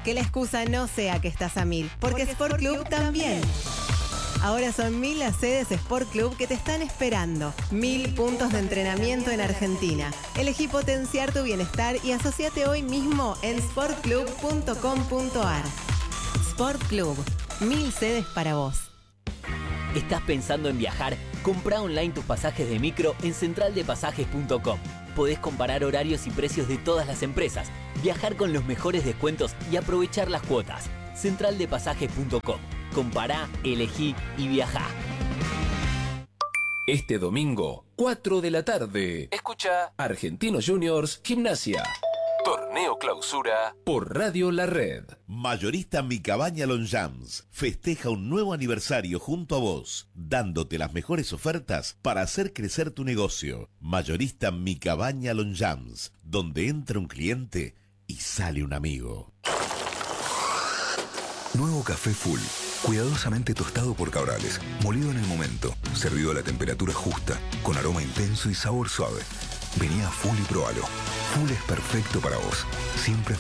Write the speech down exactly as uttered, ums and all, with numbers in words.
Que la excusa no sea que estás a mil, porque, porque Sport Club, Club también. Ahora son mil las sedes Sport Club que te están esperando. Mil puntos de entrenamiento en Argentina. Elegí potenciar tu bienestar y asociate hoy mismo en sport club punto com punto a r. Sport Club. Mil sedes para vos. ¿Estás pensando en viajar? Comprá online tus pasajes de micro en central de pasajes punto com. Podés comparar horarios y precios de todas las empresas, viajar con los mejores descuentos y aprovechar las cuotas. central de pasajes punto com. Compará, elegí y viajá. Este domingo, cuatro de la tarde. Escucha Argentinos Juniors Gimnasia. Torneo Clausura por Radio La Red. Mayorista Mi Cabaña Longchamps festeja un nuevo aniversario junto a vos, dándote las mejores ofertas para hacer crecer tu negocio. Mayorista Mi Cabaña Longchamps, donde entra un cliente y sale un amigo. Nuevo café Full, cuidadosamente tostado por Cabrales, molido en el momento, servido a la temperatura justa, con aroma intenso y sabor suave. Vení a Full y probalo. Full es perfecto para vos, siempre